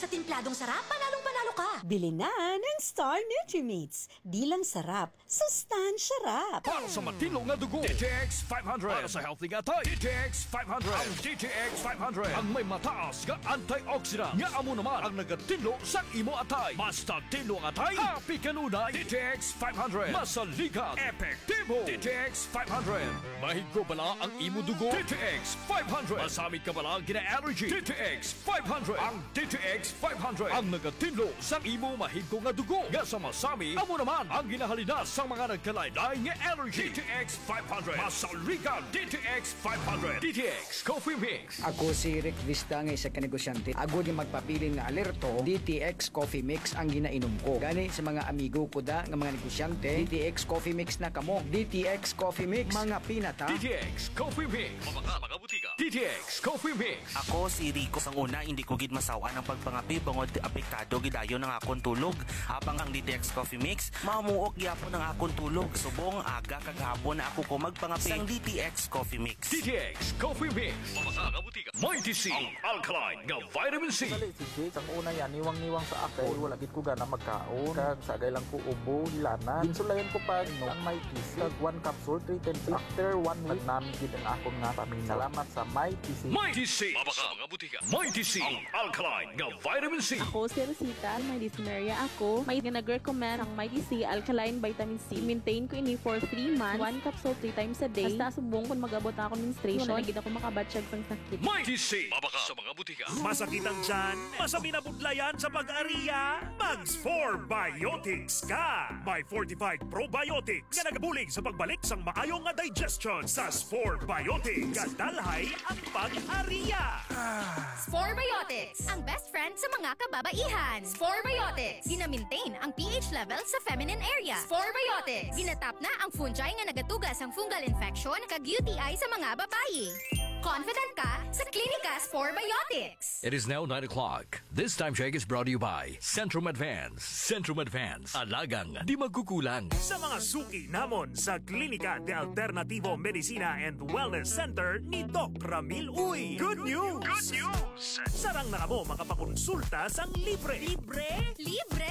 sa timpladong sarap, panalong-panalo ka. Bili na ng Star Nutrimates. Di lang sarap, sustansya rap. Para sa matilong na dugo, DTX 500. Para sa healthy nga tayo, DTX 500. Ang DTX 500 ang may mataas nga antioxidant. Nga amo naman ang nagatinlo sa imo atay. Basta tinlo ang atay, happy kanunay. DTX 500. Masaligan, epektibo. DTX 500. Mahigko bala ang imo dugo. DTX 500. Masamit ka bala gina-allergy. DTX 500. Ang DTX 500 ang nagatinlo sa imo mahigko nga dugo. Nga sa masami, amo naman ang ginahalina sa mga nagkalaylay nga allergy. DTX 500. Masaligan, DTX 500. DTX Coffee Mix. Ako si Rick Vista nga isa ka negosyante. Ako di magpapili nga alerto, DTX Coffee Mix ang ginainom ko. Gani sa mga amigo ko da nga mga negosyante, DTX Coffee Mix na kamo. DTX Coffee Mix, mga pinata. DTX Coffee Mix. Mga butika. DTX Coffee Mix. Ako si Rico sang una hindi ko gid masawa ng pagpangapi bangod apektado gidayon ng akong tulog. Habang ang DTX Coffee Mix mamuok gyapon ng akong tulog. Subong aga kagahapon na ako ko magpangapi sang DTX Coffee Mix. DTX Coffee Mix. Mga butika. Mighty C. Ang alkaline nga vitamin C. Dali si Jake ang una yan niwang-niwang sa akay wala gid ko gana magkaon kag sagay lang ko ubo hilanan insulayan ko pag no ang Mighty C kag 1 capsule 3 times after 1 week namin gid ang akong nga paminaw. Salamat sa Mighty C. Mighty C. Mga butika. Mighty C. Ang alkaline nga vitamin C. Ako si Rosita, may dysmenorrhea ako. May nag-recommend ang Mighty C Alkaline Vitamin C. Maintain ko ini for 3 months. 1 capsule 3 times a day. Basta subong kung mag-abot ako menstruation. Wala na ako makabatsyag sang sakit. Mighty C. Sa mga butika. Masakit ang tiyan? Masabi na budlayan sa pag-ariya? Mags 4 Biotics ka! May fortified probiotics nga nagabulig sa pagbalik sang maayong nga digestion sa Spore Biotics. Kadalhay ang pag-ariya! Spore Biotics, ang best friend sa mga kababaihan. Spore Biotics, gina-maintain ang pH level sa feminine area. Spore Biotics, ginatap na ang fungi nga nagatugas ang fungal infection kag UTI sa mga babayi. Confident ka sa Klinika Spore Biotics. It is now 9 o'clock. This time check is brought to you by Centrum Advance. Centrum Advance. Alagang di magkukulang. Sa mga suki namon sa Klinika de Alternativo Medicina and Wellness Center ni Doc Ramil Uy. Good news! Good news! Sarang na mo makapakonsulta sang libre. Libre? Libre!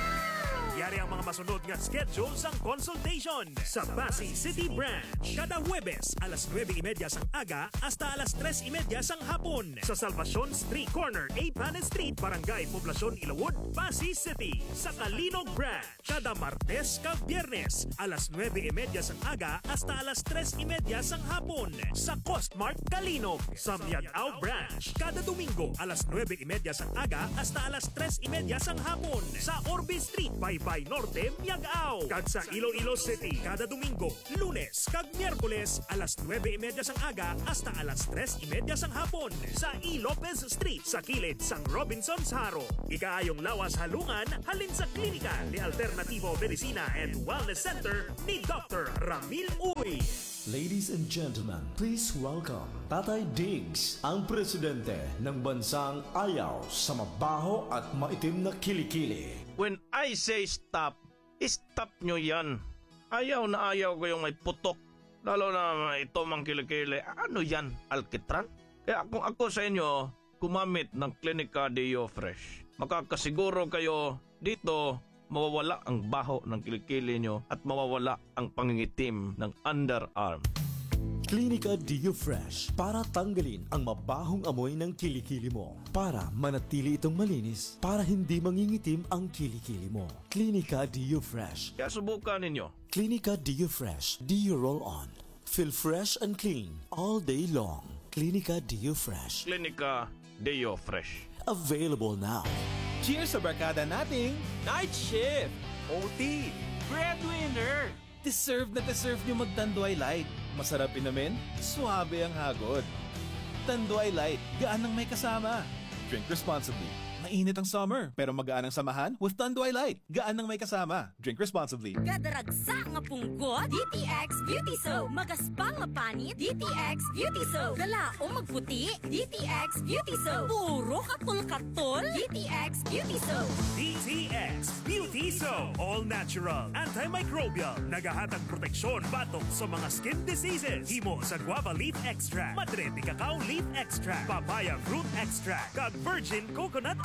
Yari ang mga masunod nga schedule sang consultation sa Pasig City Branch. Kada Huwebes, alas 9:30 sang aga hasta alas 3:30 sang hapon. Sa Salvacion Street Corner, A. Panes Street, Barangay Poblacion, Ilawod, Pasig City. Sa Kalinog Branch, kada Martes kag Biyernes, alas 9:30 sang aga hasta alas 3:30 sang hapon. Sa Costmart, Kalinog. Sa Miagao Branch, kada Domingo, alas 9:30 sang aga hasta alas 3:30 sang hapon. Sa Orbe Street, Baybay Norte, Miagao. Kag sa Iloilo City, kada Domingo, Lunes kag Miyerkules, alas 9:30 sang aga hasta alas 3:30 sang hapon. Sa E. Lopez Street, sa kilid sang Robinson's Haro. Ikaayong lawas halungan, halin sa Klinika de Alternativo Medicina and Wellness Center ni Dr. Ramil Uy. Ladies and gentlemen, please welcome Tatay Diggs, ang presidente ng bansang ayaw sa mabaho at maitim na kilikili. When I say stop, stop nyo yan. Ayaw na ayaw ko yung may putok. Lalo na ito mang kilikili. Ano yan? Alkitran? Kaya kung ako sa inyo, kumamit ng Klinika Deo Fresh. Makakasiguro kayo dito mawawala ang baho ng kilikili nyo at mawawala ang pangingitim ng underarm. Klinika Deo Fresh para tanggalin ang mabahong amoy ng kilikili mo. Para manatili itong malinis, para hindi mangingitim ang kilikili mo. Klinika Deo Fresh. Kaya subukan ninyo. Klinika Deo Fresh. Deo Roll On. Feel fresh and clean all day long. Klinika Deo Fresh. Klinika Deo Fresh. Available now. Cheers sa barkada nating Night Shift! OT! Breadwinner! Deserve na deserve nyo mag-Tanduay Light. Masarap inamin, suabe ang hagod. Tanduay Light, gaan ng may kasama. Drink responsibly. Mainit ang summer, pero magaan ang samahan with Tanduay Light. Gaan ng may kasama. Drink responsibly. Gadaragsa nga punggot, DTX Beauty Soap. Magaspang nga panit, DTX Beauty Soap. Galaong magputi, DTX Beauty Soap. Puro katol-katol, DTX Beauty Soap. DTX Beauty Soap. All natural, antimicrobial, nagahatag proteksyon batok sa mga skin diseases. Himo sa guava leaf extract, madre de cacao leaf extract, papaya fruit extract, kag virgin coconut oil.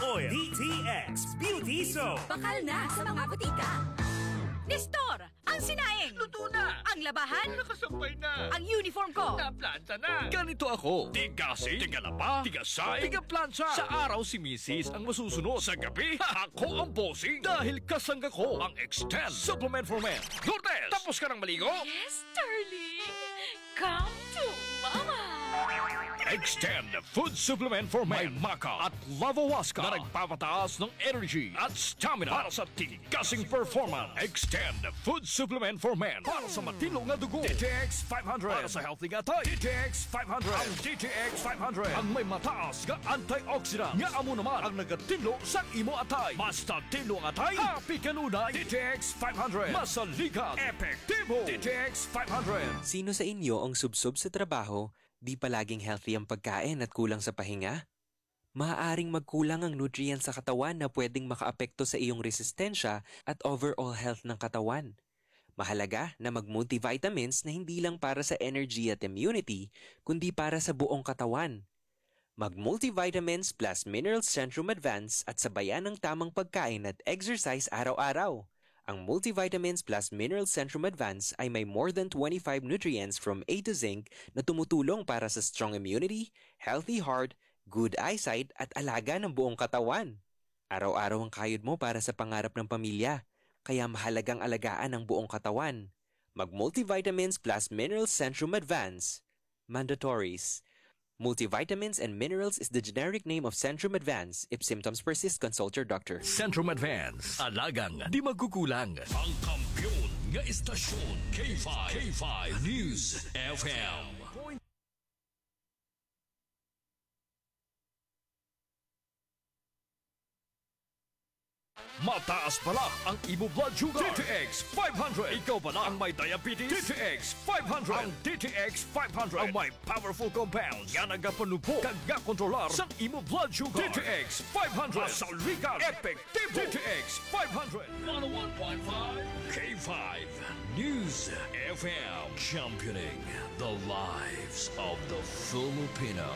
Oil. DTX Beauty Soap. Bakal na sa mga butika. Nestor, ang sinaing. Luto na! Ang labahan. Nakasampay na! Ang uniform ko. Naplanta na! Ganito ako. Tigasi, tigalaba, tigasay, tigaplansya. Sa araw si Mrs. ang masusunod. Sa gabi, ako ang bossing. Dahil kasangga ko ang Extend Supplement for Men. Lourdes, tapos ka ng maligo? Yes, darling. Come to mama. Extend Food Supplement for Men. May Maca at Lavawaska na nagpapataas ng energy at stamina para sa tigasing performance. Extend Food Supplement for Men para sa matilong na dugo. DTX 500 para sa healthy gatay. DTX 500. Ang DTX 500 ang may mataas nga antioxidant nga amo naman ang nagatinlo sa imo atay. Basta tinlo ang atay, happy kanunay. DTX 500. Masalikat, epektibo. DTX 500. Sino sa inyo ang subsob sa trabaho, di palaging healthy ang pagkain at kulang sa pahinga? Maaaring magkulang ang nutrients sa katawan na pwedeng makaapekto sa iyong resistensya at overall health ng katawan. Mahalaga na mag-multivitamins na hindi lang para sa energy at immunity, kundi para sa buong katawan. Mag-multivitamins plus Minerals Centrum Advance at sabayan ng tamang pagkain at exercise araw-araw. Ang Multivitamins plus Minerals Centrum Advance ay may more than 25 nutrients from A to Zinc na tumutulong para sa strong immunity, healthy heart, good eyesight at alaga ng buong katawan. Araw-araw ang kayod mo para sa pangarap ng pamilya, kaya mahalagang alagaan ang buong katawan. Mag-Multivitamins plus Minerals Centrum Advance. Mandatories. Multivitamins and minerals is the generic name of Centrum Advance. If symptoms persist, consult your doctor. Centrum Advance. Alagang di magkukulang. Ang kampiyon nga istasyon K5. K5 News FM. Mataas pala ang imo blood sugar. DTX 500. Ikaw pala ang may diabetes. DTX 500. Ang DTX 500 ang may powerful compounds nga nagapanupo kag kontrolar sa imo blood sugar. DTX 500. Masaligan, epektibo. DTX 500. 101.5 K5 News FM. Championing the lives of the Filipino.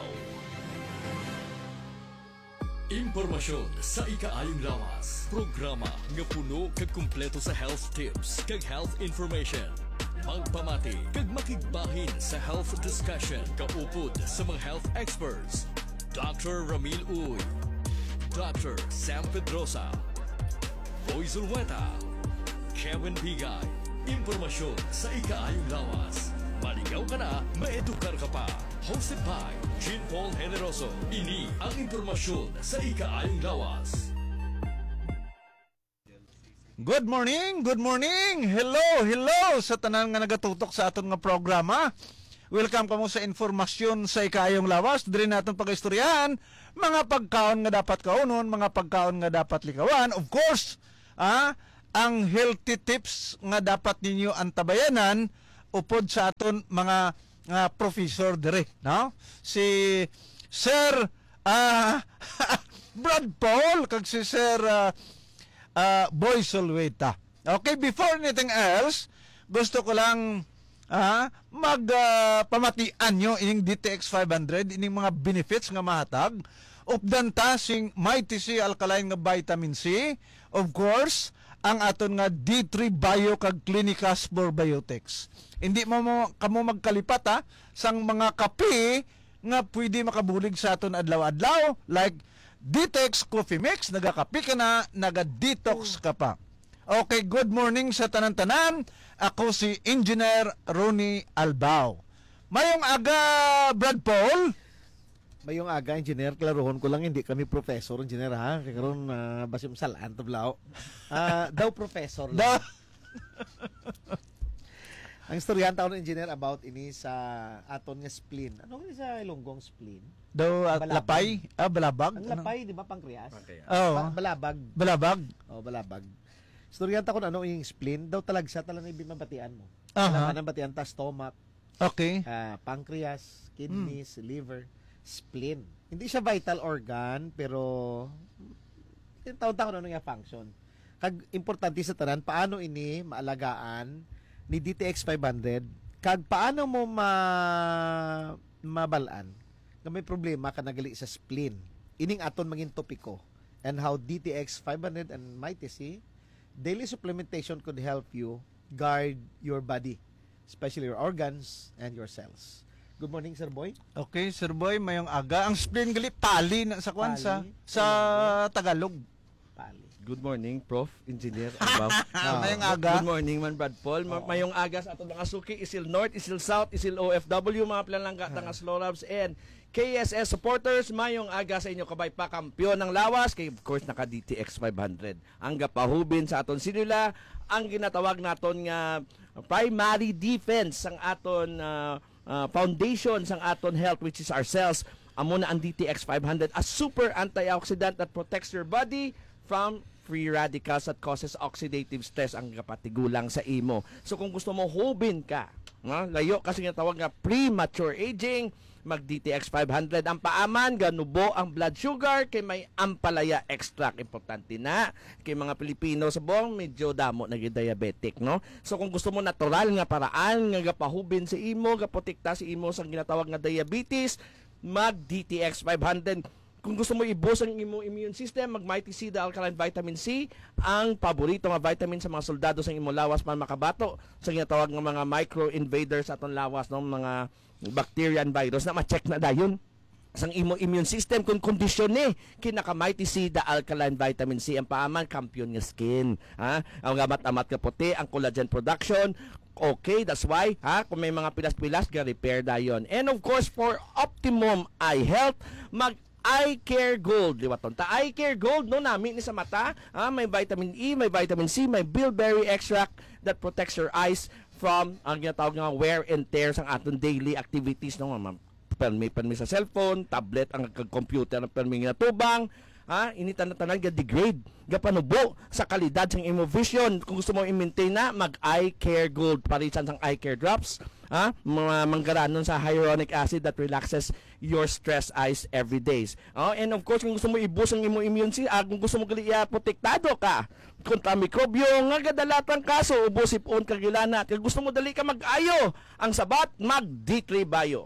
Impormasyon sa ikaayong lawas. Programa nga puno kag kumpleto sa health tips kag health information. Magpamati kag makigbahin sa health discussion kaupod sa mga health experts. Dr. Ramil Uy, Dr. Sam Pedrosa, Boy Zulweta, Kevin Bigay. Impormasyon sa ikaayong lawas. Maligaw ka na, maedukar ka pa. Hosted by Jean Paul Generoso. Ini ang impormasyon sa ikaayong lawas. Good morning, good morning. Hello sa tanan nga nagatutok sa aton nga programa. Welcome kamo sa informasyon sa ikaayong lawas. Diri naton pag-istoryahan mga pagkaon nga dapat kaunon, mga pagkaon nga dapat likawan. Of course, ang healthy tips nga dapat ninyo antabayanan upod sa aton mga professor dire, no? Si Sir Brad Paul kag si Sir Boy Solweta. Okay, before anything else, gusto ko lang magpamatian nyo ining DTX 500, ining mga benefits nga mahatag updanta sing Mighty C Alkaline nga vitamin C, of course, ang aton nga D3 Bio kag Clinicas Probiotics. Hindi mo kamo magkalipat sang mga kape nga pwede makabulig sa aton adlaw-adlaw like Detox Coffee Mix, nagakape ka na, naga-detox ka pa. Okay, good morning sa tanan-tanan. Ako si Engineer Ronnie Albao. Mayong aga, Brad Paul. Mayong aga, Engineer. Klarohon ko lang, hindi kami professor, Engineer, ha? Kaya karoon, basim salaan, tablao. Daw professor lang. Ang istoryahan taon ng Engineer about ini sa aton nga spleen. Ano ni sa Ilonggong spleen? Daw lapay, balabag. Ang lapay, di ba, pancreas? Balabag. Balabag. Balabag. Istoryahan taon ano yung spleen, daw talagsa talang ibimabatian mo. Aha. Ang batian ta stomach. Okay. Pancreas, kidneys, liver, spleen. Hindi siya vital organ, pero taon-taon ano nga function. Kag importante sa tanan, paano ini maalagaan ni DTX 500, kag paano mo mabalaan na may problema ka nagali sa spleen. Ining aton maging topiko and how DTX 500 and Mighty C daily supplementation could help you guard your body, especially your organs and your cells. Good morning, Sir Boy. Okay, Sir Boy, mayong aga. Ang spleen gali pali na sa kwan sa Tagalog. Pali. Good morning, Prof. Engineer. Mayong aga. Good morning, man, Brad Paul. Mayong aga sa ato mga suki, Isil North, Isil South, Isil OFW, mga planlangga, tangas Lorabs, and KSS supporters. Mayong aga sa inyo kabay pa, kampiyon ng lawas, kay of course naka DTX 500. Ang gapahubin sa aton sinula, ang ginatawag naton nga primary defense ang aton foundation sang aton health, which is our cells. Amo na ang DTX 500, a super antioxidant that protects your body from free radicals at causes oxidative stress ang kapatigulang sa imo. So kung gusto mo hubin ka, layo kasi nga tawag nga premature aging, mag DTX 500 ang paaman, ganubo ang blood sugar, kay may ampalaya extract. Importante na kay mga Pilipino sa buong medyo damo na diabetic, no? So kung gusto mo natural nga paraan nga gapahubin sa imo, gaprotekta sa imo sa ginatawag nga diabetes, mag DTX 500. Kung gusto mo i-boost ang immune system, mag Mighty C, the alkaline vitamin C, ang paborito nga vitamin sa mga soldado sa imong lawas para makabato sa ginatawag nga mga micro-invaders sa atong lawas, no? Mga bacteria and virus na ma-check na dayon sang imo immune system kung kondisyon ni kinaka Mighty C, the alkaline vitamin C, ang paaman kampiyon nga skin, ha? Ang amat-amat ka puti, ang collagen production. Okay, that's why, kung may mga pilas-pilas, ga-repair dayon. And of course, for optimum eye health, mag Eye Care Gold, liwaton ta. Eye Care Gold, no, namin ni sa mata, may vitamin E, may vitamin C, may bilberry extract that protects your eyes from ang ginatawag nga wear and tear sa aton daily activities, no, permi sa cellphone, tablet, ang computer, permi nga tubang, initan na tanan ga-degrade, ga-panubo sa kalidad sang imo vision. Kung gusto mo i-maintain na, mag Eye Care Gold, parisan sang Eye Care Drops, mga manggaranon sa hyaluronic acid that relaxes your stress eyes every days. And of course, kung gusto mo i-boost ang imo immune system, kung gusto mo gali protektado ka kontra mikrobyo nga gadalatang kaso, ubosipon kagilana, kung gusto mo dali ka mag-ayo ang sabat, mag D3 Bio.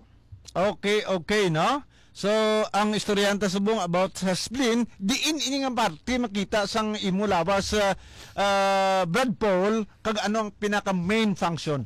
Okay, no? So, ang istoryanta subong about sa spleen, diin ini nga parte makita sang imo lawas sa Brad Paul kag ano ang pinaka main function.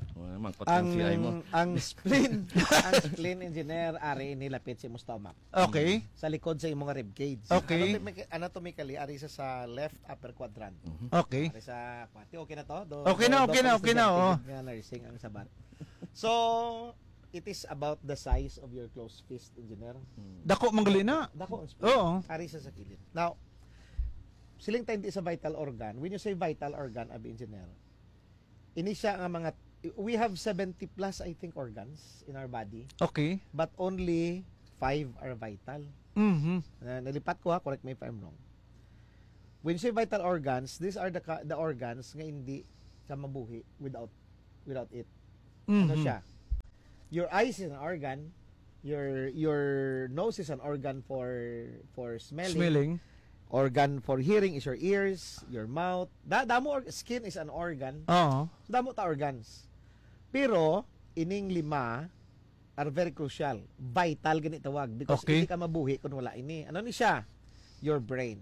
Ang spleen, ang spleen engineer ari nilapit sa imong stomach. Okay. Sa likod sa imong rib cage. Okay. Anatomically ari sa left upper quadrant. Okay. Ari sa kwati. Okay na to? Okay na. Oh. Nursing ang sabat. So, it is about the size of your closed fist, engineer. Dako manggali na. Dako ang spleen. Oo. Ari sa kilid. Now, siling tayo sa vital organ. When you say vital organ, abi engineer, ini siya ang mga, we have 70 plus, I think, organs in our body. Okay. But only 5 are vital. Nalipat ko correct me if I'm wrong. When you say vital organs, these are the organs nga hindi ka mabuhi without it. Ano siya? Your eyes is an organ, your nose is an organ for smelling. Organ for hearing is your ears, your mouth. Damo skin is an organ. Damo ta organs. Pero ining 5 are very crucial. Vital gani tawag because hindi ka mabuhi kung wala ini. Ano ni siya? Your brain,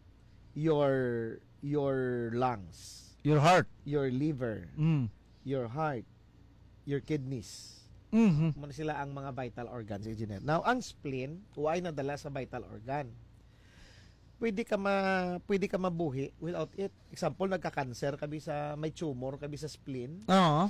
your lungs, your heart, your liver, your heart, your kidneys. Muna sila ang mga vital organs, engineer. Now, ang spleen, uay nadala sa vital organ. Pwede ka mabuhi without it. Example, nagka-cancer kabi sa may tumor kabi sa spleen.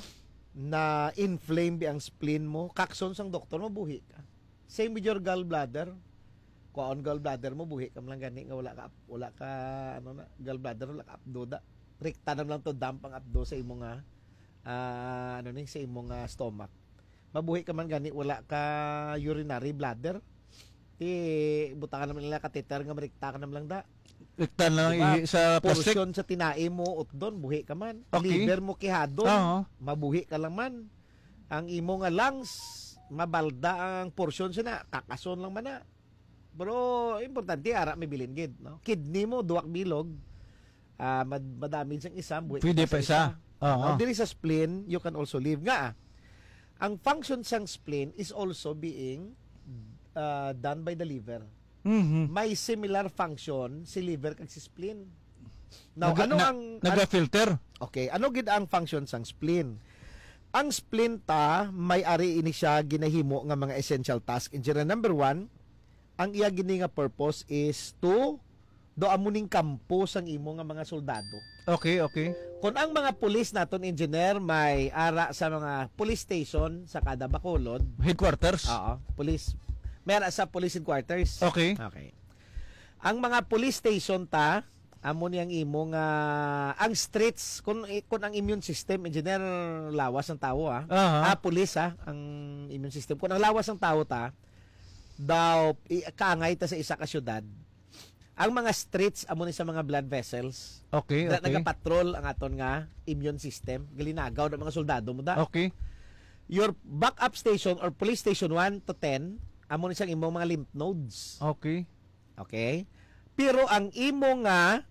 Na inflame bi ang spleen mo, kakson sang doktor mo buhi ka. Same with your gallbladder. Kung gallbladder mo buhi ka lang gani nga wala ka ano na gallbladder wala ka abdoda. Rekta na lang to dump ang abdo sa imong sa imong stomach. Mabuhi ka man gani wala ka urinary bladder. Butangan naman nila catheter nga marikta ka naman lang da. Rekta na diba? Sa plastic. Portion sa tinai mo utdon buhi ka man. Liver mo kihadon, mabuhi ka lang man. Ang imo nga lungs mabalda ang portion sina kakason lang man na. Pero importante ara may bilin gid, no? Kidney mo duwak bilog. Madamage ang isa, buhi pwede pa isa. Diri sa spleen, you can also live nga. Ang function sang spleen is also being done by the liver. may similar function si liver kag si spleen. Now, naga-filter? Okay, ano gid ang function sang spleen? Ang spleen ta may ari ini siya ginahimo nga mga essential task. Engineer number 1, ang iya gini nga purpose is to do amuning kampo sang imo nga mga soldado. Okay. Kung ang mga pulis naton engineer may ara sa mga police station sa kada bacolod, headquarters. Oo, police. May ara sa police headquarters. Okay. Ang mga police station ta amo niyang imo nga ang streets kung ang immune system engineer lawas ang tao police ang immune system kung ang lawas ang tao ta daw kaangay ta sa isa ka syudad ang mga streets amo ni sa mga blood vessels nagapatrol ang aton nga immune system gilinagaw ng mga soldado mo da your backup station or police station 1 to 10 amo ni sang imong mga lymph nodes okay pero ang imo nga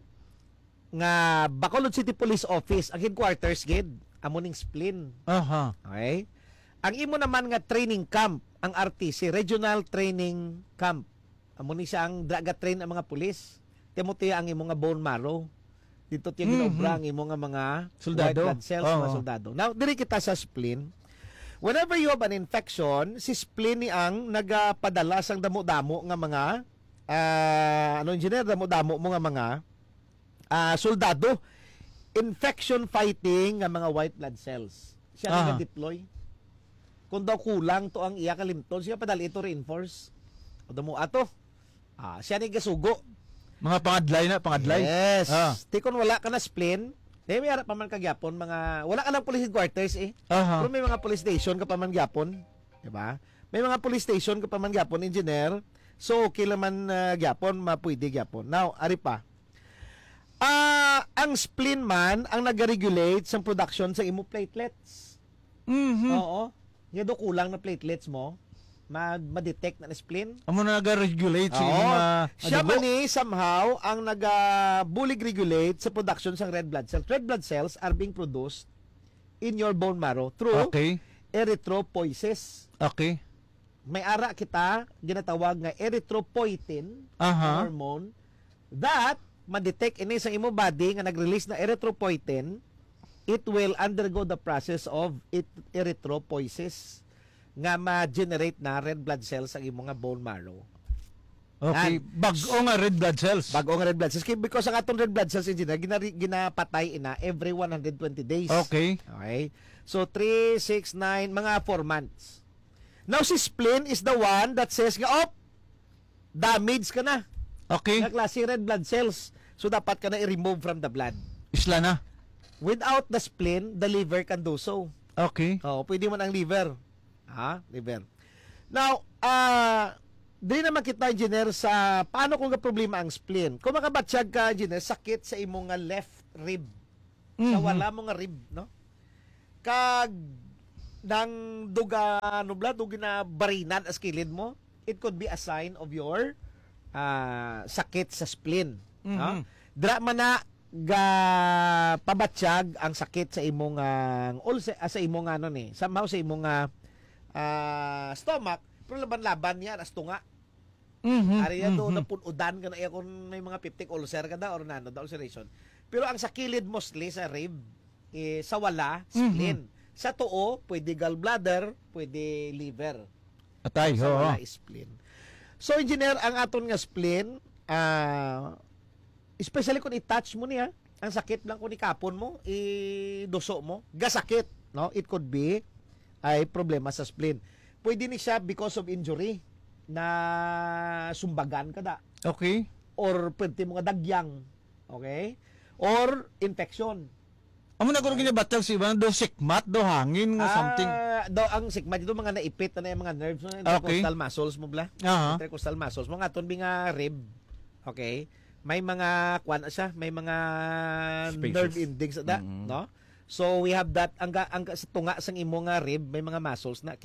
Bacolod City Police Office, ang headquarters gid, amo ning spleen. Okay? Ang imo naman nga training camp, ang RTC, Regional Training Camp. Amo ni siya ang train ang mga pulis. Timoteo ang imo nga bone marrow. Dito tiya ginobra ang imo nga mga soldado. White blood cells, mga soldado. Now, diri kita sa spleen. Whenever you have an infection, si spleen ni ang nagapadala sang damo-damo nga mga engineer, damo-damo mo nga mga soldado infection fighting nga mga white blood cells. Siya nag-deploy. Kung daw kulang to ang iya kalimton, siya padali ito reinforce. O damo ato. Siya ni gasugo. Mga pangadlay. Yes. Tikon wala ka na spleen, may harap pa man kagyapon mga wala ka ng police headquarters Pero may mga police station ka pa man gyapon, di ba? May mga police station ka pa man gyapon engineer. So okay naman gyapon, mapwede gyapon. Now, ari pa. Ang spleen man ang nag-regulate sa production sa imo platelets. Oo. Nga do kulang na platelets mo, ma-detect na spleen. Amo na nag-regulate sa imo siya man ni somehow ang nag-bulig regulate sa production sa red blood cells. Red blood cells are being produced in your bone marrow through erythropoiesis. Okay. May ara kita ginatawag nga erythropoietin hormone that ma-detect ini sa imo body nga nag-release na erythropoietin, it will undergo the process of erythropoiesis nga ma-generate na red blood cells ang imo nga bone marrow. Okay, bag-o nga red blood cells. Bag-o nga red blood cells. Because ang atong red blood cells ginapatay ina every 120 days. Okay. So 3, 6, 9, mga 4 months. Now si spleen is the one that says damage ka na. Okay. Nga klase red blood cells. So, dapat ka na i-remove from the blood. Isla na. Without the spleen, the liver can do so. Okay. Pwede man ang liver. Liver. Now, di naman kita, engineer, sa paano kung problema ang spleen. Kung makabatsyag ka, engineer, sakit sa imong nga left rib. Sa wala mo nga rib, no? Kag nang duga, na barinan as kilid mo, it could be a sign of your sakit sa spleen. Dra man na pabatsyag ang sakit sa imong sa imong somehow sa imong stomach, pero laban-laban yan as tunga. Ariya do napunudan ka na kung may mga peptic ulcer ka da or nano da ulceration. Pero ang sa kilid mostly sa rib sa wala spleen. Sa tuo pwede gallbladder, pwede liver. Atay sa wala spleen. So engineer, ang aton nga spleen especially kung i-touch mo niya, ang sakit lang kung ikapon mo, iduso mo, gasakit, no? It could be ay problema sa spleen. Pwede ni siya because of injury na sumbagan ka da. Okay. Or pwede mo nga dagyang. Okay? Or infection. Amo na guro ginabatag si ibang do sikmat, do hangin nga something. Ang sikmat dito mga naipit na yung mga nerves, intercostal muscles mo bla. Intercostal muscles mo nga ton nga rib. Okay? May mga may mga spaces. Nerve endings no? So we have that ang sa tunga sang imo nga rib, may mga muscles na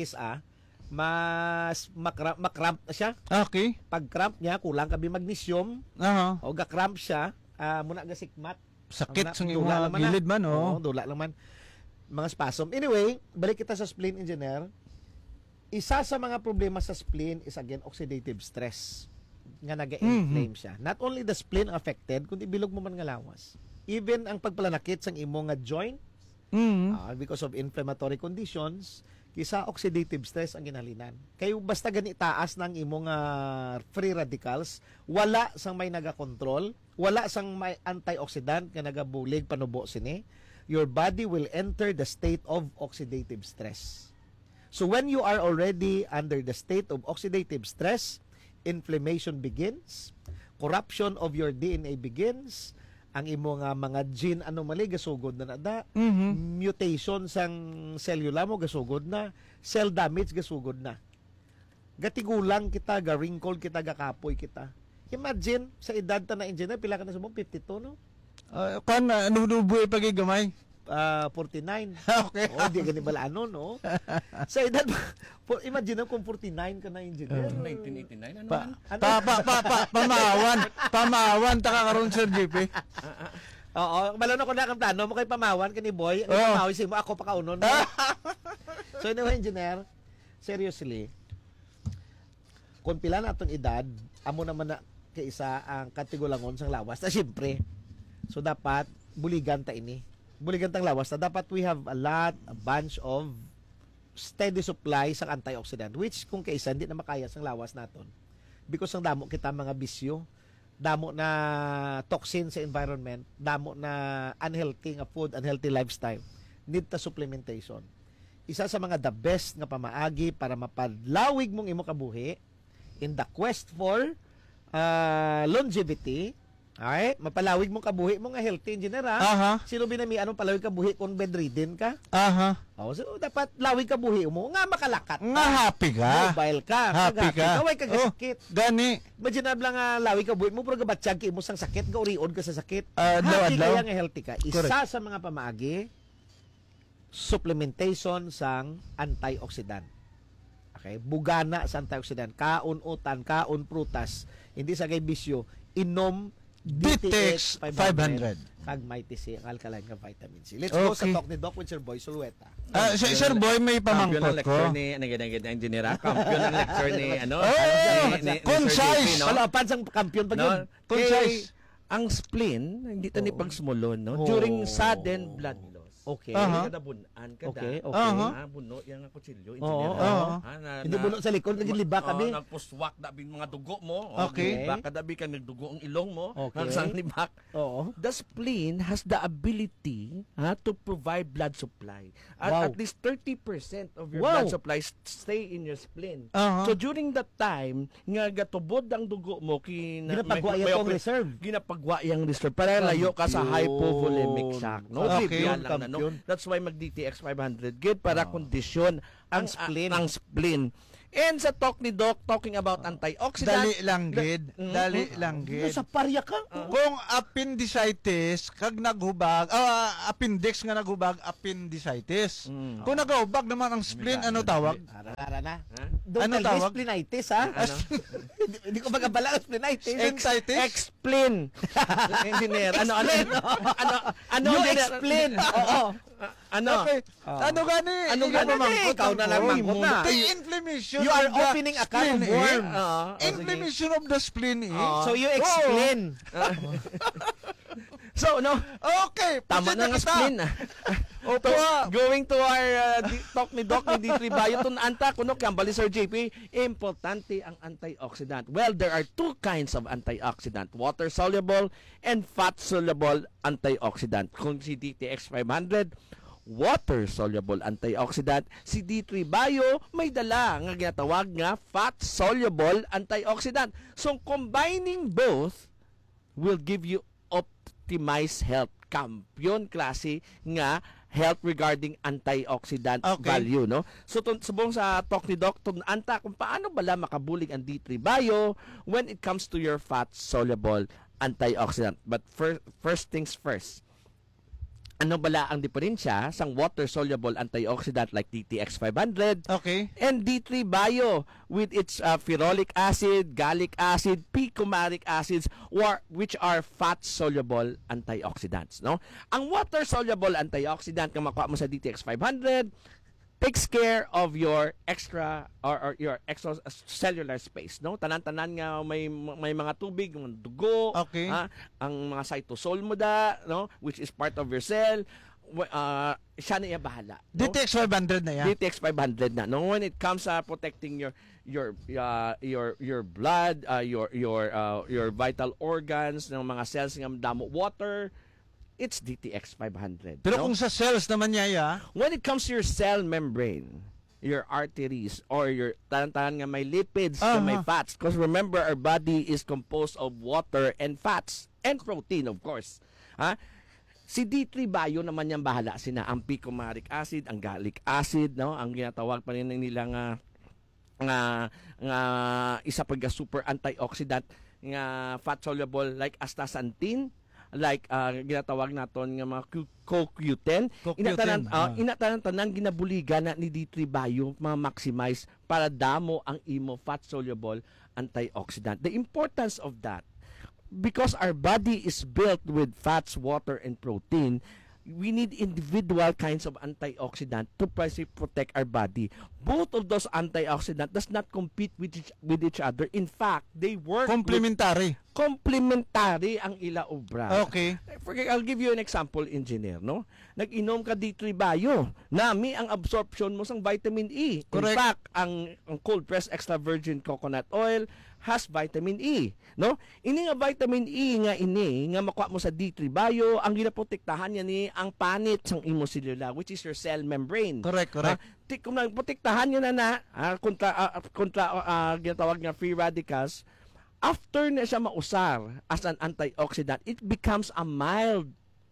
mas makramp na siya. Okay. Pag cramp niya, kulang kabi magnesium. O ga-cramp siya, muna ga sikmat. Sakit sang imo gilid man, dula lang man. Mga spasm. Anyway, balik kita sa spleen engineer. Isa sa mga problema sa spleen is again oxidative stress. nga naga-inflame siya. Not only the spleen affected, kundi bilog mo man nga lawas. Even ang pagpalanakit sang imo nga joint, because of inflammatory conditions, kisa oxidative stress ang ginhalinan. Kayo basta gani taas ng imong free radicals, wala sang may naga-control, wala sang may antioxidant nga nagabulig panubo sini, your body will enter the state of oxidative stress. So when you are already under the state of oxidative stress, inflammation begins, corruption of your DNA begins, ang imo nga mga gene anomaly gasugod na nada, mutation sang cellula mo gasugod na, cell damage gasugod na. Gatigulang kita, ga-wrinkle kita, gakapoy kita. Imagine, sa edad ta na engineer, pila ka na sumong 52, no? Kan, nubuhay pagigamay? 49. Okay. Oh, di gani bala ano, no? Sa edad, imagine kung 49 ka na engineer. 1989, ano Pamawan, taka karon Sir JP. Oo, bala na ko na kang plano mo kay pamawan kani boy. Pamawisin mo ako pa kaunon. So anyway, engineer, seriously, kung pila na atong edad, amo naman na kay isa ang katigulangon sang lawas. Na siyempre, so dapat buligan ta ini. Buligan tang lawas na dapat we have a bunch of steady supply sa antioxidant, which kung kaisa hindi na makaya sang lawas naton because ang damo kita mga bisyo, damo na toxin sa environment, damo na unhealthy nga food, unhealthy lifestyle, need ta supplementation. Isa sa mga the best nga pamaagi para mapadlawig mong imo kabuhi in the quest for longevity. Ay, mapalawig mong kabuhi mo nga healthy engineer ha. Sino binami anong palawig kabuhi kung bedridden ka? So dapat lawig kabuhi mo nga makalakat. Nga happy ka. Mobile ka. Happy ka. Kaway ka sakit. Gani. Imagine lang nga lawig kabuhi mo pero gabatsyag ki mo sang sakit, gauriod ka sa sakit. Happy kaya nga healthy ka. Isa sa mga pamaagi supplementation sang antioxidant. Okay, bugana sa antioxidant, kaon utan, kaon prutas. Hindi sa kay bisyo, inom DTX 500 kag Mighty C ang alkaline nga vitamin C. Let's go sa talk ni Doc with Sir Boy Sulueta. Sir Boy, may pamangkot ko. Nagiging engineer, kampiyon ng lecture ni concise. Palapan sang kampiyon pag yun. Concise. Ang spleen, hindi ta ni pagsumulon, no? During sudden blood loss. Okay. Kada bunan, kada. Buno, yung kutsilyo. Hindi buno sa likod, naging liba kami. Nagpuswak na bin mga dugo mo. Okay. Kada bin ka nagdugo ang ilong mo. Okay. Nagsang libak. The spleen has the ability to provide blood supply. At least 30% of your blood supply stay in your spleen. So during that time, nga gatubod ang dugo mo, ginapagwa yung reserve. Ginapagwa yung reserve. Para layo ka sa hypovolemic shock. No? Okay. That's why mag-DTX 500 gid para kondisyon ang spleen. And sa talk ni Doc, talking about antioxidant. Dali lang gid. Sa parya ka? Kung appendicitis, kag naghubag, appendix nga naghubag, appendicitis. Kung naghubag naman ang spleen, ano tawag? Ara na. Ano tawag? Splenitis, ha? Hindi ko magabala ang splenitis. Explain. Engineer. Ano? You explain. Oo. Ano gani? Ikaw na lang mangkot na. Inflammation. You are opening a can of worm. Inflammation of the spleen. So you explain. So, no? Okay. Tama na nga spleen. Going to our talk ni Doc ni D3 Bio. Anta, kuno kambali Sir JP, importante ang antioxidant. Well, there are two kinds of antioxidant. Water-soluble and fat-soluble antioxidant. Kung si DTX 500, water-soluble antioxidant. Si D3 Bio, may dala nga ginatawag nga fat-soluble antioxidant. So, combining both will give you optimized health. Kampiyon klase nga health regarding antioxidant value, no? So subong sa talk ni Doc, anta kung paano bala makabulig ang D3 Bio when it comes to your fat soluble antioxidant. But first things first. Ano bala ang diferensya sang water-soluble antioxidant like DTX 500 and D3 Bio with its ferolic acid, gallic acid, picoumaric acids which are fat-soluble antioxidants, no? Ang water-soluble antioxidant nga makuha mo sa DTX 500, takes care of your extra or your extracellular space, no? Tanan-tanan nga may mga tubig, mga dugo, Okay. ang mga cytosol mo no, which is part of your cell. Siya na bahala, no? DTX 500 na yan. DTX 500 na. No, when it comes sa protecting your blood, your vital organs, ng mga cells ng damo, water, it's DTX 500. Pero no? kung sa cells naman niya, When it comes to your cell membrane, your arteries, or your tanan-tanan nga may lipids, nga may fats, because remember, our body is composed of water and fats, and protein, of course. Si D3 Bio naman yung bahala sina ang picoumaric acid, ang gallic acid, no? Ang ginatawag pa rin nila nga isa pa super antioxidant nga fat soluble like astaxanthin, like ginatawag naton nga mga CoQ10. Inatanan ginabuligan na ni D3 Bio ma-maximize para damo ang imo fat soluble antioxidant. The importance of that, because our body is built with fats, water, and protein, we need individual kinds of antioxidant to protect our body. Both of those antioxidant does not compete with each other. In fact, they work complementary. Complementary ang ila obra. Okay. I'll give you an example, engineer, no? Nag-inom ka D3 Bio, nami ang absorption mo sang vitamin E. Correct. In fact, ang cold pressed extra virgin coconut oil has vitamin E, no? Ini nga vitamin E nga makuha mo sa D3 Bio, ang ginaprotektahan niya ni ang panit sang imo selula, which is your cell membrane. Correct. Kung nagprotektahan niya na kontra ginatawag nga free radicals, after na siya mausar as an antioxidant, it becomes a mild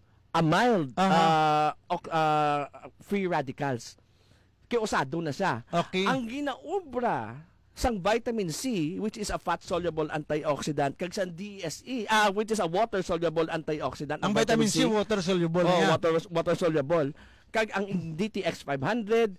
free radicals. Kaya usado na siya. Okay. Ang ginaobra sang vitamin C, which is a fat-soluble antioxidant, kag sang DSE, which is a water-soluble antioxidant. Ang vitamin C, water-soluble niya. Water-soluble. Kag ang DTX 500,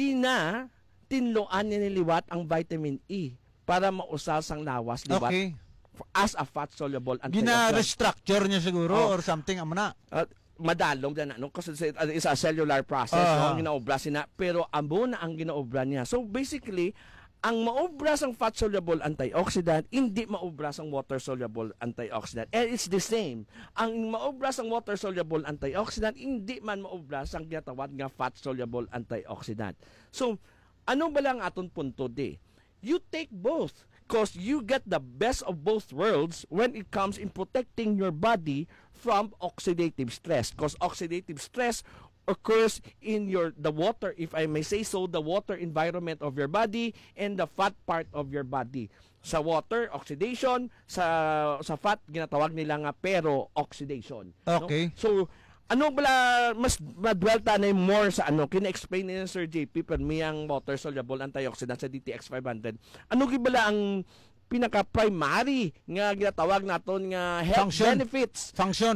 tinloan niya niliwat ang vitamin E para mausal sang lawas liwat. Okay. As a fat-soluble antioxidant. Gina-restructure niya siguro or something, amana. Madalong na, no? Kasi it's a cellular process, no? Ginaobra sina, pero amo na ang ginaobra niya. So basically, ang maobra sang fat-soluble antioxidant, hindi maobra sang water-soluble antioxidant. And it's the same. Ang maobra sang water-soluble antioxidant, hindi man maobra sang ginatawag nga fat-soluble antioxidant. So, ano ba lang aton punto di? You take both because you get the best of both worlds when it comes in protecting your body from oxidative stress. Because oxidative stress occurs in the water, if I may say so, the water environment of your body and the fat part of your body. Sa water, oxidation. Sa fat, ginatawag nila nga pero-oxidation. Okay. No? So, ano bala, mas madwelta na more sa kina-explain ni Sir JP, pero may ang water-soluble antioxidant sa DTX 500. Ano gibala ang pinaka-primary nga ginatawag naton nga health benefits, function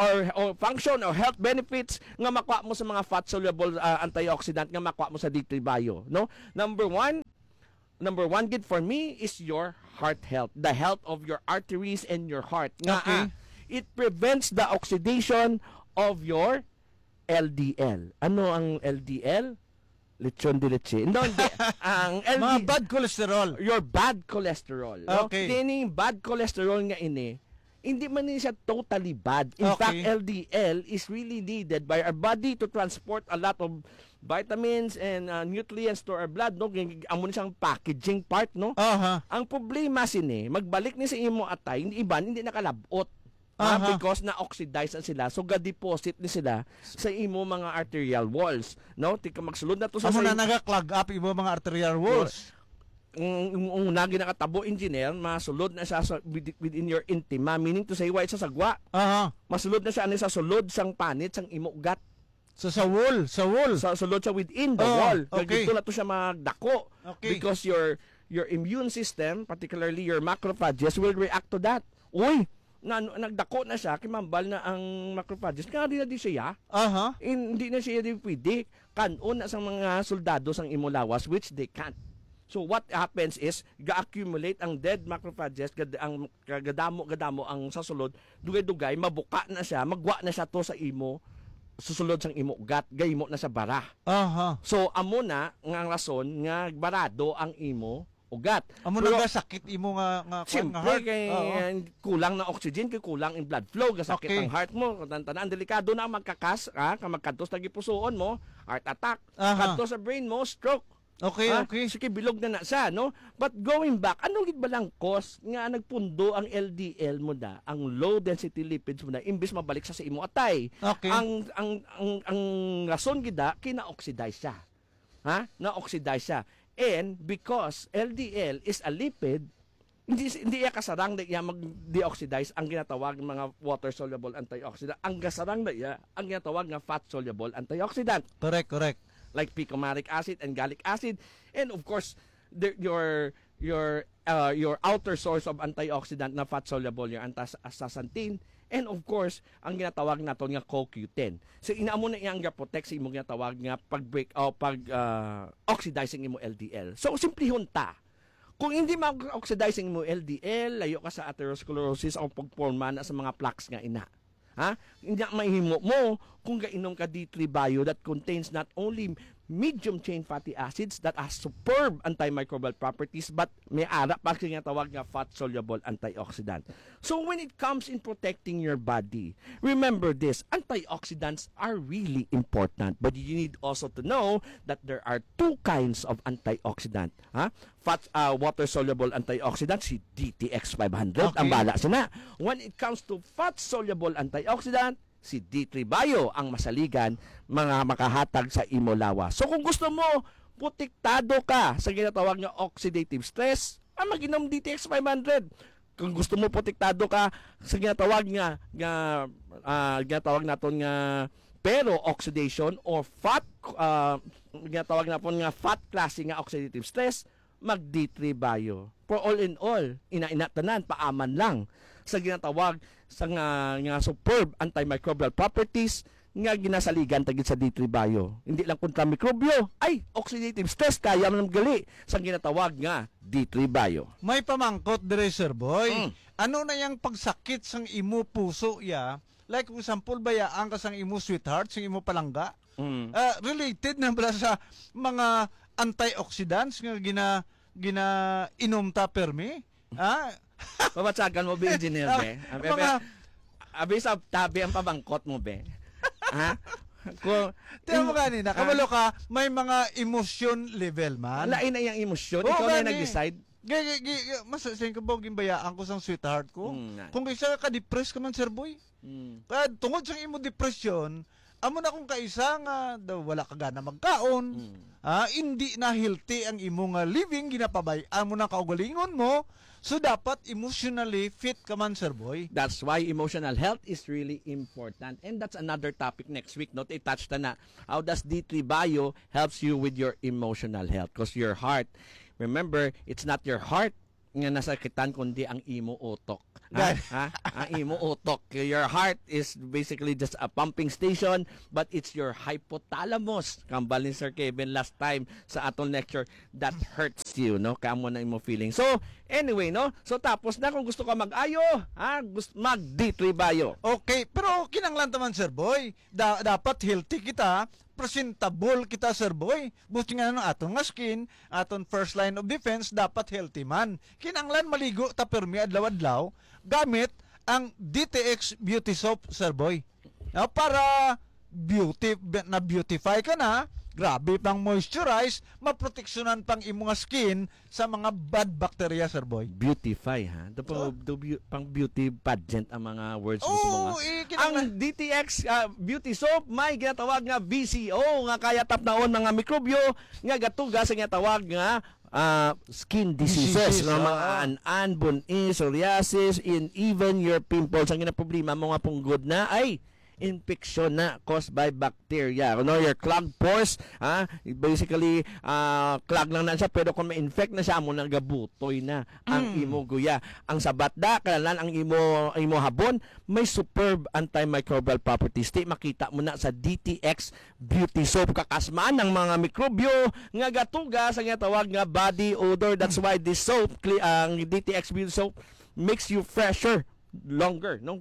or health benefits nga makuha mo sa mga fat soluble antioxidant nga makuha mo sa D3 Bio, no? Number one good for me is your heart health, the health of your arteries and your heart. Nga it prevents the oxidation of your LDL. Ano ang LDL? Lechon de leche. No, hindi. Ang LDL, mga bad cholesterol. Your bad cholesterol. No? Okay. Hindi bad cholesterol nga hindi man siya totally bad. In fact, LDL is really needed by our body to transport a lot of vitamins and nutrients to our blood. No? Amo siyang packaging part. No? Ang problema magbalik ni sa imo atay, hindi nakalabot. Because na-oxidize na sila, so ga-deposit ni sila sa imo mga arterial walls, no? Tika magsulod na to sa na naga-clog up imo mga arterial walls. Una ginakatabo, engineer, masulod na siya within your intima, meaning to say, why sa sagwa. Masulod na siya sa sulod sang panit sang imo ugat. So sa wall. Sa sulod siya within the wall. Okay. Dito na to siya magdako. Okay. Because your immune system, particularly your macrophages, will react to that. Uy, nagdako na siya, kimambal na ang macrophages. Kaya di na di siya. Hindi na siya di pwede. Kanon na sa mga soldado sang imo lawas, which they can't. So what happens is, ga-accumulate ang dead macrophages, ang gadamo ang sasulod, dugay-dugay, mabuka na siya, magwa na siya to sa imo susulod sang imo ugat gaymo na sa bara. Aha. So amo na nga ang rason nga barado ang imo ugat. Amo na sakit imo nga siyempre, heart. kay kulang na oxygen, kay kulang in blood flow, kasakit Okay. ang heart mo. Tanan delikado na magkakas, ka magkantos na gipusoon mo, heart attack, kanto sa brain mo, stroke. Okay, okay. Sige, bilog na siya, no? But going back, ano gid ba lang cause nga nagpundo ang LDL mo da, ang low density lipids mo da, imbis mabalik sa imo atay. Okay. Ang rason gid da kina-oxidize siya. Na-oxidize siya. And because LDL is a lipid, hindi iya kasarang na iya mag-deoxidize ang ginatawag ng mga water-soluble antioxidant. Ang kasarang na iya ang ginatawag nga fat-soluble antioxidant. Correct. Like picomatic acid and gallic acid, and of course your outer source of antioxidant na fat soluble yung astaxanthin, and of course ang ginatawag naton nga CoQ10. So inaamo na iyang protect sa imong ginatawag nga pag-break o oxidizing imo LDL. So simplihon ta. Kung hindi ma-oxidizing mo LDL, layo ka sa atherosclerosis o pagporma na sa mga plaques nga ina. Hindi mahimo mo kung gainom ka D3 Bio that contains not only medium chain fatty acids that has superb antimicrobial properties but may ara pa tinatawag nga fat soluble antioxidant. So when it comes in protecting your body, remember this, antioxidants are really important, but you need also to know that there are two kinds of antioxidant. Water soluble antioxidant, si DTX 500 ang bala sina. When it comes to fat soluble antioxidant, si D3 Bio ang masaligan mga makahatag sa imo lawas. So kung gusto mo protektado ka sa ginatawag nga oxidative stress, mag-inom DTX 500. Kung gusto mo protektado ka sa ginatawag nga ginatawag naton nga pero oxidation or fat ginatawag naton nga fat class nga oxidative stress, mag D3 Bio. For all in all, ina-ina tanan paaman lang sa ginatawag sa nga superb antimicrobial properties nga ginasaligan tagid sa D3 Bio. Hindi lang kontra mikrobyo, ay oxidative stress kaya man gali sa ginatawag nga D3 Bio. May pamangkot dire Sir Boy. Ano na yang pagsakit sang imo puso ya? Like for example bayaan ka sang imo sweetheart, sang imo palangga. Related na pala sa mga antioxidants nga inom ta permi. Babatsagan mo, be, engineer, be. Abi sa tabi ang pabangkot mo, be. Tiyan mo kanina, kamalo ka, may mga emotion level man. Lain na yung emosyon. Ikaw na nag-decide. Masasayin ko ba bayaan ko sang sweetheart ko? Kung isa ka depressed ka man, Sir Boy. Kaya tungod sa imo depression, amo na kung kaisa nga wala ka gana magkaon. Hindi na healthy ang imong living, ginapabayaan mo na kaugalingon mo. So dapat emotionally fit ka man, Sir Boy. That's why emotional health is really important. And that's another topic next week. Not i-touch na how does D3 Bio helps you with your emotional health? Because your heart, remember, it's not your heart nga nasakitan kundi ang imo utok. Ang imo utok. Your heart is basically just a pumping station, but it's your hypothalamus. Kambal ni Sir Kevin last time sa atong lecture, that hurts you, no? Kamo na imo feeling. So, anyway, no? So tapos na kung gusto ka mag-ayo, mag D3 Bio. Okay, pero kinanglan taman, Sir Boy. Dapat healthy kita, presentable kita, Sir Boy. Buti nga aton nga skin, aton first line of defense, dapat healthy man. Kinanglan maligo ta permi adlaw-adlaw gamit ang DTX Beauty Soap, Sir Boy. Para beautify ka na, grabe pang moisturize, maproteksyonan pang imong skin sa mga bad bacteria, Sir Boy. Beautify, ha? Pang beauty pageant ang mga words mo. Ang DTX Beauty Soap, may ginatawag nga VCO, nga kaya tapnaon mga mikrobyo, nga gatuga sa ginatawag nga skin diseases, mga an-an, bunis, psoriasis, and even your pimples. Ang problema mo nga punggod na ay infection na caused by bacteria. Your clogged pores, basically clog lang na siya, pero kung ma-infect na siya, mo nagabutoy na ang imo guya. Ang sabat da, kailan ang imo habon, may superb antimicrobial properties. Makita mo na sa DTX Beauty Soap. Kakasmaan ng mga mikrobyo nga gatuga sa nga tawag nga body odor. That's why this soap, ang DTX Beauty Soap, makes you fresher longer, no?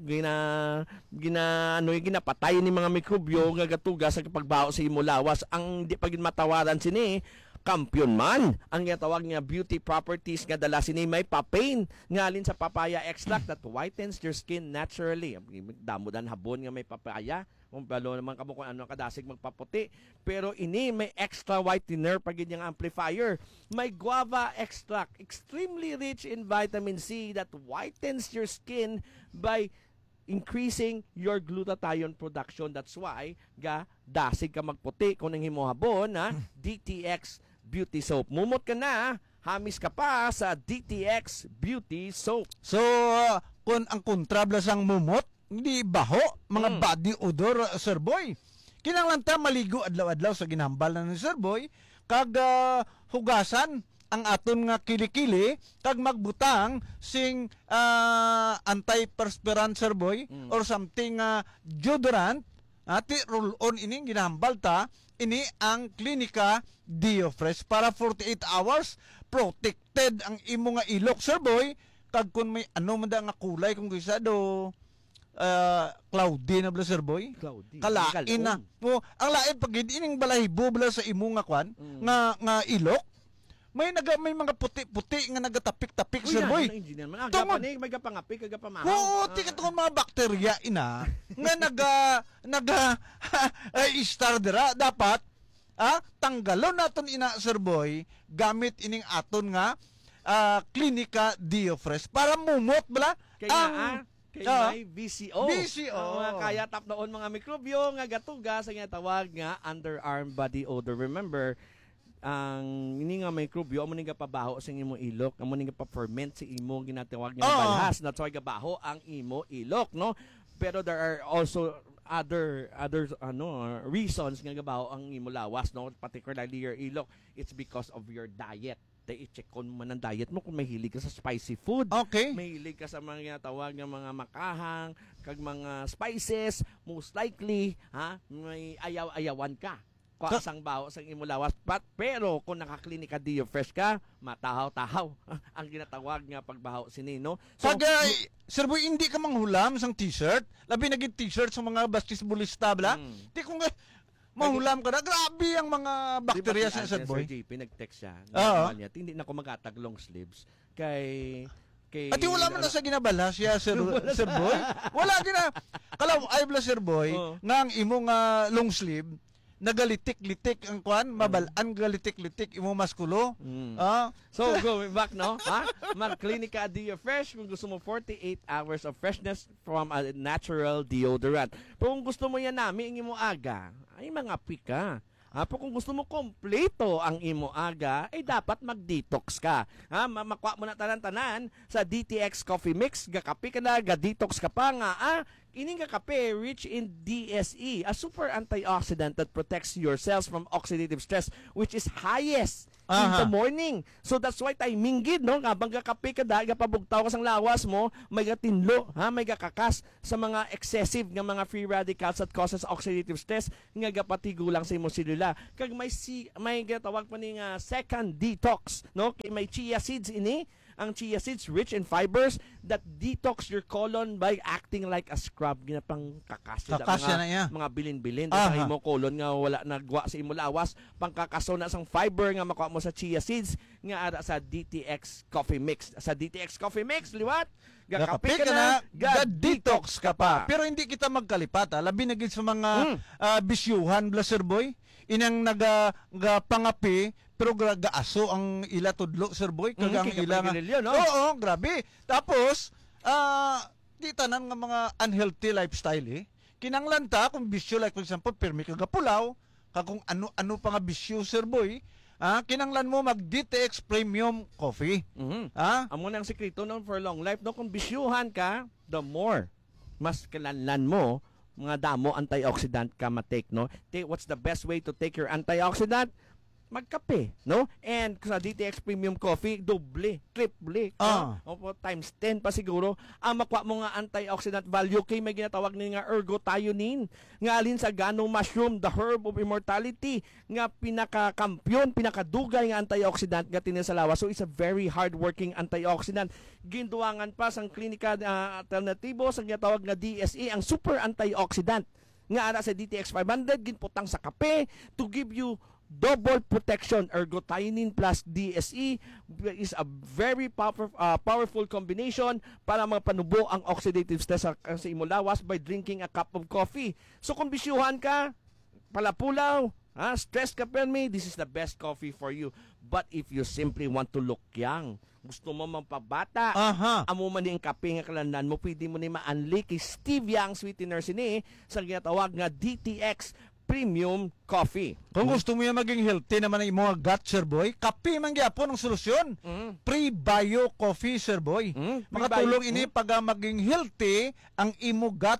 Ginapatay ni mga mikrobyo nga gatuga sa pagbaho sa imo lawas. Ang di pagin matawaran sini kampiyon man ang tawag nga beauty properties nga dala sini may papain ngalin sa papaya extract that whitens your skin naturally. Damo dan habon nga may papaya kung balo naman kamo kung ano kadasig magpaputi, pero ini may extra whitener pagid yang amplifier. May guava extract, extremely rich in vitamin C that whitens your skin by increasing your glutathione production. That's why dasig ka magputi kung nang himo habon na DTX Beauty Soap. Mumot ka na, hamis ka pa sa DTX Beauty Soap. So, kung ang kontrabla sang mumot, hindi baho, mga body odor, Sir Boy. Kinanglan ta maligo adlaw-adlaw sa ginhambal na ni Sir Boy, kag hugasan ang aton nga kilikili, kag magbutang sing antiperspirant, Sir Boy, or something deodorant, ati roll-on ining ginhambal ta, ini ang Klinika DioFresh para 48 hours protected ang imo nga ilok, Sir Boy. Kag kun may ano man da nga kulay kung gusto do cloudy na bala, Sir Boy. Cloudy. Kalain na. O, ang lain pag ining balahibo bala sa imo nga kwan nga ilok. May mga puti-puti nga nagatapik-tapik, Sir Boy. Tungod may gapangapik, gapamahaw. Oo, ti katong mga bakterya ina nga naga star dira dapat tanggalon naton ina, Sir Boy, gamit ining aton nga Klinika DioFresh para mumot bala ang may VCO. VCO. Kaya tap noon mga mikrobyo nga gatuga sa tawag nga underarm body odor. Remember, ang ini nga mikrobyo amo ni pabaho sa imo ilok, amo ni pa-ferment sa imo ginatawag nga balhas. That's why gabaho ang imo ilok, no? Pero there are also other reasons nga gabaho ang imo lawas, no? Particularly your ilok. It's because of your diet. I-check ko man ang diet mo kung mahilig ka sa spicy food. Okay. Mahilig ka sa mga tawag ng mga makahang, kag mga spices, most likely, may ayaw-ayawan ka. Kasang baho sang imo lawas. Pero kung nakaklinika DioFresh ka, matahaw-tahaw ang ginatawag nga pagbaho sini, no? So, Sir Boy, hindi ka manghulam sang t-shirt. Labi naging t-shirt sa mga basketballista bala. Di kung mahulam ka na, grabe ang mga bakterya sa Sir Boy. Sir JP, nag-text siya. Hindi na ko magatag long sleeves. Ati wala man na sa ginabala siya, Sir Boy. Wala gina. Kalaw, ay bala, Sir Boy, nga ang imong long sleeve, nagalitik-litik ang kwan, mabalaan galitik-litik imo maskulo. So going back, no? Mag-Klinika DioFresh kung gusto mo 48 hours of freshness from a natural deodorant. Pero kung gusto mo yan namin, ang imo aga, ay mga pika. Pero kung gusto mo kompleto ang imo aga, ay dapat mag-detox ka. Makuha mo na tanan-tanan sa DTX Coffee Mix, gakapi ka na, ga-detox ka pa nga. Ining kape rich in DSE, a super antioxidant that protects your cells from oxidative stress, which is highest in the morning. So that's why tayo minggid, no? Habang gakape ka da, gapabugtaw ka sang lawas mo, may gatinlo, may gakakas sa mga excessive nga mga free radicals that causes oxidative stress, nga gapatigulang sa imong selula. Kag may gatawag pa ni nga second detox, no? Kay may chia seeds ini. Ang chia seeds rich in fibers that detox your colon by acting like a scrub. Ginapang kakasya mga bilin-bilin sa imo colon nga wala nagwa sa imo lawas. Pangkakaso na sang fiber nga makuha mo sa chia seeds nga ara sa DTX Coffee Mix. Sa DTX Coffee Mix, liwat, gakapi ka na, ga-detox ka pa. Pero hindi kita magkalipat, labi na gid sa mga bisyuhan, Sir Boy. Inang nagapangapi pero gaaso ang ila tudlo, Sir Boy, kagang ila nga. No? Oo, grabe. Tapos di tanan nga mga unhealthy lifestyle kinanglan ta kung bisyo, like for example permi ka gapulaw, kung ano pa nga bisyo, Sir Boy, kinanglan mo mag DTX Premium Coffee. Amo na ang sekreto no for long life, no? Kung bisyuhan ka, the more mas kinanglan mo mga damo antioxidant ka matake, no? What's the best way to take your antioxidant? magkape, no? And sa DTX Premium Coffee, doble, triple, opo, times 10 pa siguro. Ang makuha mo nga antioxidant value kay may ginatawag ni nga ergothioneine, nga alin sa ganong mushroom, the herb of immortality, nga pinakakampiyon, pinakadugay nga antioxidant nga tinin sa lawas. So it's a very hard-working antioxidant. Ginduwangan pa sang klinika alternatibo sa ginatawag nga DSE, ang super antioxidant nga ara sa DTX 500 ginputang sa kape to give you double protection. Ergothioneine plus DSE is a very powerful combination para mapanubo ang oxidative stress sa imong lawas by drinking a cup of coffee. So kung bisyuhan ka, palapulaw, stress ka me, this is the best coffee for you. But if you simply want to look young, gusto mo mampabata, amo man yung kape nga kalandan mo, pwede mo ni ma-unli kay stevia ang sweetener sini sa ginatawag nga DTX Premium Coffee. Kung gusto mo yan maging healthy naman ang mga gut, Sir Boy, kape man gyapon ang solusyon. Pre-bio coffee, Sir Boy. Makatulong ini pag maging healthy ang imo gut,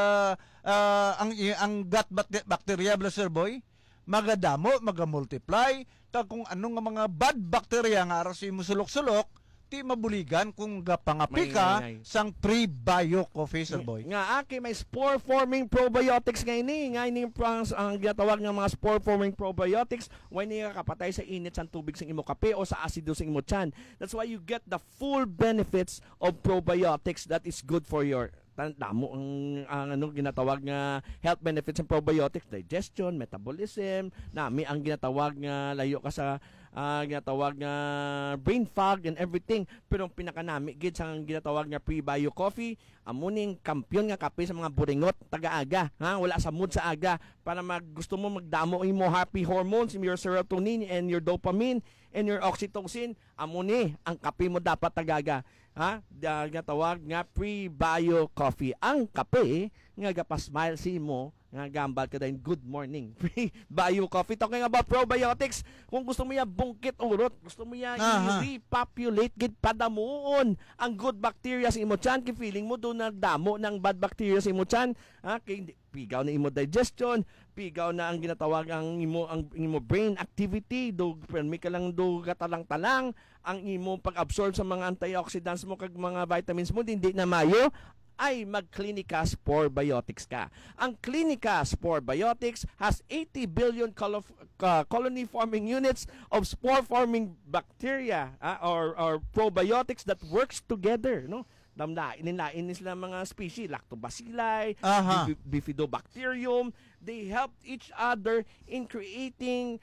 ang gut bacteria, Sir Boy, magadamo, magamultiply, kag kung anong mga bad bacteria nga aras imo sulok-sulok, ti mabuligan kung gapangapi ka sang pre-bio coffee, Sir Boy. Nga aki may spore-forming probiotics nga ini. Nga ini ang ginatawag nga mga spore-forming probiotics. When nga kapatay sa init sang tubig sa imo kape o sa asido sa imo tiyan. That's why you get the full benefits of probiotics that is good for your damo ang ginatawag nga health benefits ng probiotics, digestion, metabolism, nami ang ginatawag nga layo ka sa ginatawag nga brain fog and everything. Pero ang pinakanami gid sa ginatawag nga pre-bio coffee, amuning kampiyon nga kape sa mga buringot taga-aga, wala sa mood sa aga para gusto mo magdamo imo happy hormones, your serotonin and your dopamine and your oxytocin, amuni ang kape mo dapat tagaga. Ginatawag nga pre-bio coffee. Ang kape nga gapasmile si mo nga gambal ka din good morning. Pre-bio coffee. Talking about probiotics, kung gusto mo ya bungkit urot, gusto mo ya i-repopulate gid padamuon ang good bacteria sa imo tiyan, kay feeling mo do nagdamo ng bad bacteria sa imo tiyan, kay pigaw na imo digestion, pigaw na ang ginatawag ang imo brain activity, do permi ka lang do gatalang-talang ang imo pag-absorb sa mga antioxidants mo kag mga vitamins mo, hindi na mayo, ay mag-Clinica Spore Biotics ka. Ang Clinica Spore Biotics has 80 billion colony-forming units of spore-forming bacteria or probiotics that works together, no? Damdain sila mga species, Lactobacilli, Bifidobacterium. They help each other in creating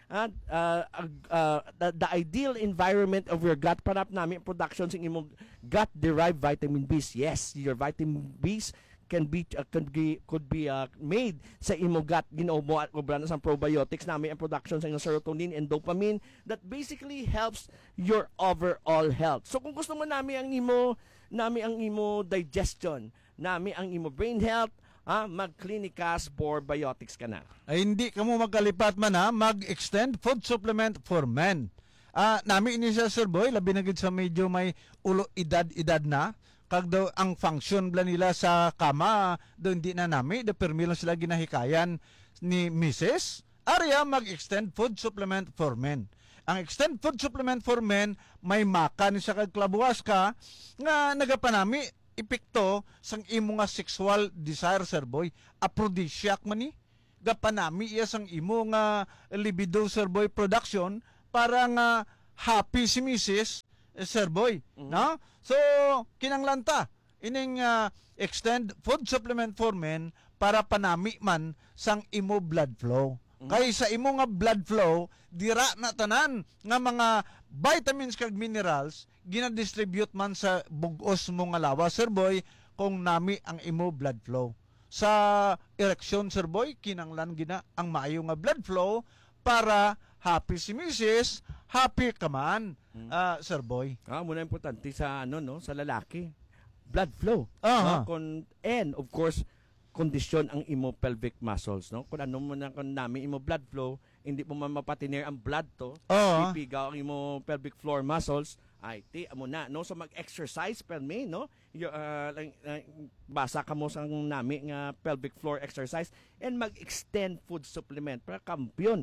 the ideal environment of your gut para namin production sa imong gut-derived vitamin B's. Yes, your vitamin B's could be made sa imong gut. Ginoo at kubrana sa probiotics namin ang production sa imong serotonin and dopamine that basically helps your overall health. So kung gusto mo namin ang imo digestion, nami ang imo brain health, mag-Clinica Spore Biotics ka na. Ay hindi ka mo magkalipat man mag-extend food supplement for men. Nami ini siya, Sir Boy, labi na gid sa medyo may ulo edad na, kag daw ang function bla nila sa kama, daw hindi na nami, da permi lang sila ginahikayan ni Mrs. Arya mag-extend food supplement for men. Ang extend food supplement for men, may makan sa kagklabuas ka nga nagapanami epekto sang imo nga sexual desire, Sir Boy. Aphrodisiac man ni. Gapanami iya sang imo nga libido, Sir Boy, production para nga happy si Mrs. Sir Boy. No? So, kinanglanta ining extend food supplement for men para panami man sang imo blood flow. Kay sa imo nga blood flow, dira na tanan nga mga vitamins kag minerals ginadistribute man sa bugos mo nga lawas, Sir Boy, kung nami ang imo blood flow. Sa erection, Sir Boy, kinanglan gina ang maayo nga blood flow para happy si Mrs., happy ka man, Sir Boy. Muna importante sa sa lalaki, blood flow. And of course, kondisyon ang imo pelvic muscles, no? Kung ano mo na kung nami imo blood flow, hindi mo mapatiner ang blood to, ipigaw ang imo pelvic floor muscles, ay ti amo na, no? So mag-exercise per me, no? Basa ka mo sa nami nga pelvic floor exercise and mag-extend food supplement para kampiyon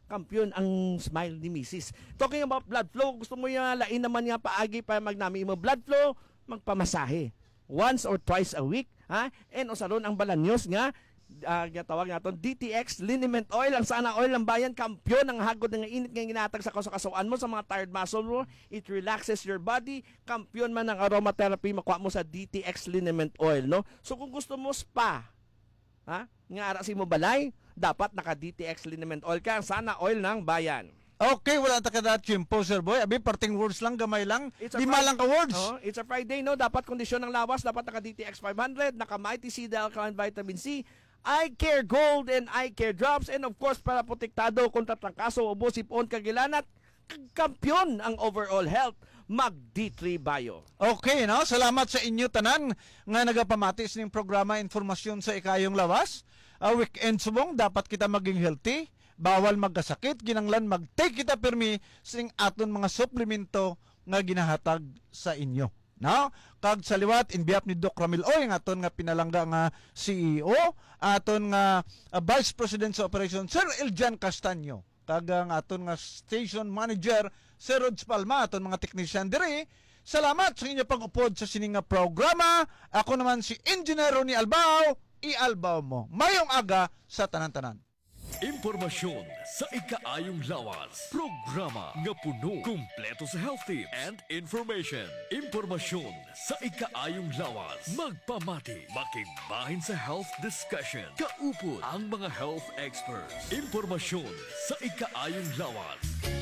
Kampiyon ang smile ni Mrs. Talking about blood flow, gusto mo yung lain naman nga paagi para magnami mo blood flow, magpamasahe. Once or twice a week, ha? And usaron ang balanyos nga, tawag naton DTX liniment oil, ang sana oil ng bayan, kampiyon ang hagod ng init nga ginatag sa kasukasuan mo sa mga tired muscle mo. It relaxes your body. Kampiyon man ng aromatherapy makuha mo sa DTX liniment oil, no? So kung gusto mo spa, ha? Nga ara si mo balay, dapat naka DTX liniment oil ka, ang sana oil ng bayan. Okay, wala ta kada chimpo, sir boy. Abi, parting words lang, gamay lang. Lima lang ka words. It's a Friday, no? Dapat kondisyon ng lawas, dapat naka DTX 500, naka Mighty C, Alkaline Vitamin C, Eye Care Gold and Eye Care Drops, and of course, para protektado kontra trangkaso, ubo, sipon, kagilanat, kampiyon ang overall health. Mag D3 Bio. Okay, no? Salamat sa inyo tanan nga nagapamatis ning programa informasyon sa ikayong lawas. Weekend subong dapat kita maging healthy, bawal magkasakit, ginanglan mag-take kita permi sing aton mga suplemento nga ginahatag sa inyo. No? Kag sa liwat in behalf ni Doc Ramil Oy, aton nga pinalangga nga CEO, aton nga Vice President sa Operation Sir Eljan Castaño, kag ang aton nga Station Manager Sir Rods Palma, aton mga technician diri. Salamat sa inyo pag-upod sa sining nga programa. Ako naman si Engineer ni Albao, i-albaw mo. Mayong aga sa tanan-tanan. Impormasyon sa ikaayong lawas. Programa nga puno, kumpleto sa health tips and information. Impormasyon sa ikaayong lawas. Magpamati, makigbahin sa health discussion. Kaupod ang mga health experts. Impormasyon sa ikaayong lawas.